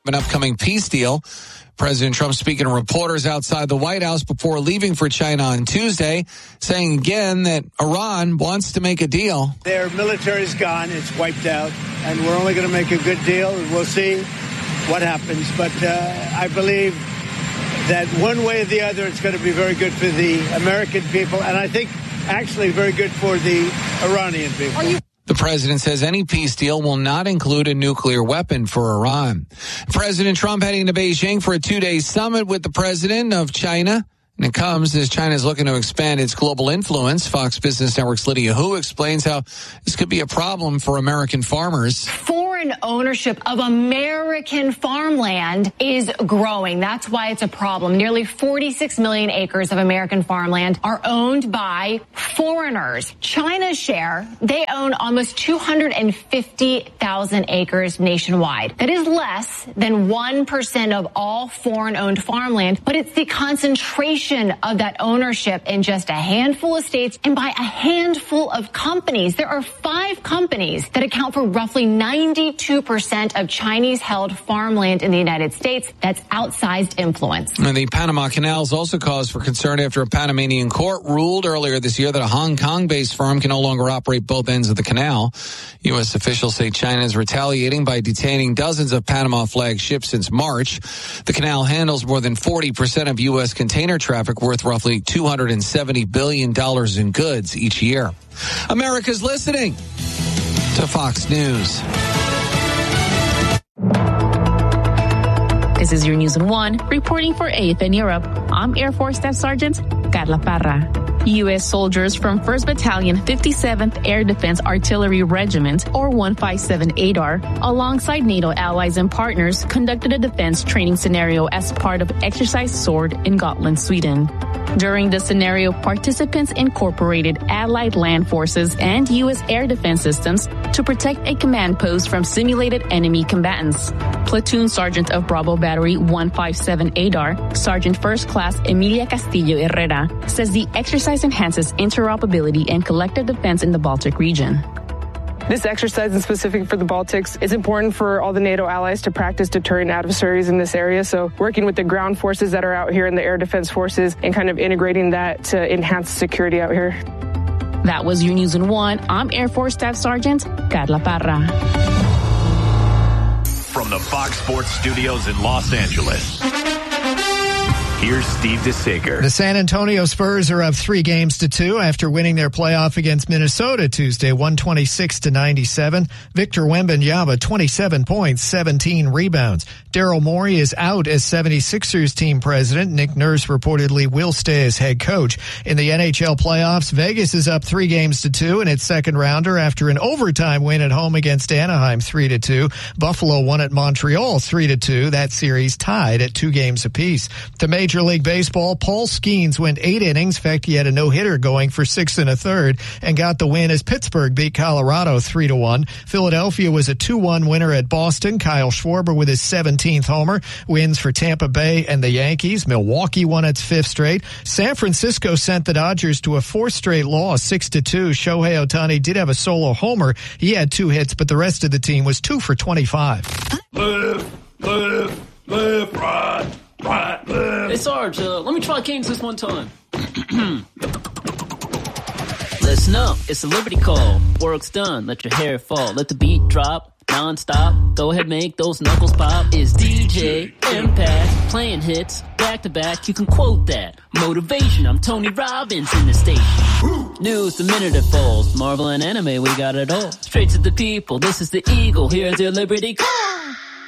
an upcoming peace deal. President Trump speaking to reporters outside the White House before leaving for China on Tuesday, saying again that Iran wants to make a deal. Their military's gone. It's wiped out. And we're only going to make a good deal. We'll see what happens. But I believe that one way or the other, it's going to be very good for the American people. And I think actually very good for the Iranian people. The president says any peace deal will not include a nuclear weapon for Iran. President Trump heading to Beijing for a 2-day summit with the president of China. And it comes as China is looking to expand its global influence. Fox Business Network's Lydia Hu explains how this could be a problem for American farmers. Foreign ownership of American farmland is growing. That's why it's a problem. Nearly 46 million acres of American farmland are owned by foreigners. China's share, they own almost 250,000 acres nationwide. That is less than 1% of all foreign-owned farmland, but it's the concentration of that ownership in just a handful of states and by a handful of companies. There are 5 companies that account for roughly 92% of Chinese-held farmland in the United States. That's outsized influence. And the Panama Canal is also cause for concern after a Panamanian court ruled earlier this year that a Hong Kong-based firm can no longer operate both ends of the canal. U.S. officials say China is retaliating by detaining dozens of Panama flag ships since March. The canal handles more than 40% of U.S. container traffic, worth roughly $270 billion in goods each year. America's listening to Fox News. This is your News in One, reporting for AFN Europe. I'm Air Force Staff Sergeant Carla Parra. U.S. soldiers from 1st Battalion, 57th Air Defense Artillery Regiment, or 157 ADAR, alongside NATO allies and partners, conducted a defense training scenario as part of Exercise Sword in Gotland, Sweden. During the scenario, participants incorporated Allied land forces and U.S. air defense systems to protect a command post from simulated enemy combatants. Platoon Sergeant of Bravo Battery 157 ADAR, Sergeant First Class Emilia Castillo Herrera, says the exercise enhances interoperability and collective defense in the Baltic region. This exercise is specific for the Baltics. It's important for all the NATO allies to practice deterring adversaries in this area. So working with the ground forces that are out here and the air defense forces and kind of integrating that to enhance security out here. That was your News in One. I'm Air Force Staff Sergeant Carla Parra. From the Fox Sports Studios in Los Angeles, here's Steve DeSager. The San Antonio Spurs are up 3-2 after winning their playoff against Minnesota Tuesday, 126-97. Victor Wembanyama, 27 points, 17 rebounds. Daryl Morey is out as 76ers team president. Nick Nurse reportedly will stay as head coach. In the NHL playoffs, Vegas is up 3-2 in its second rounder after an overtime win at home against Anaheim, 3-2. Buffalo won at Montreal, 3-2. That series tied at 2 games apiece. The Major League Baseball, Paul Skeens went 8 innings. In fact, he had a no-hitter going for 6 1/3 and got the win as Pittsburgh beat Colorado 3-1. Philadelphia was a 2-1 winner at Boston. Kyle Schwarber with his 17th homer wins for Tampa Bay and the Yankees. Milwaukee won its 5th straight. San Francisco sent the Dodgers to a 4th straight loss, 6-2. Shohei Ohtani did have a solo homer. He had 2 hits, but the rest of the team was 2 for 25. Left, right. Right, left. Hey, Sarge, let me try Canes this one time. Listen up, it's a Liberty Call. Work's done, let your hair fall. Let the beat drop, non-stop. Go ahead, make those knuckles pop. It's DJ Impact, playing hits, back-to-back. You can quote that. Motivation, I'm Tony Robbins in the station. News the minute it falls. Marvel and anime, we got it all. Straight to the people, this is the Eagle. Here's your Liberty Call.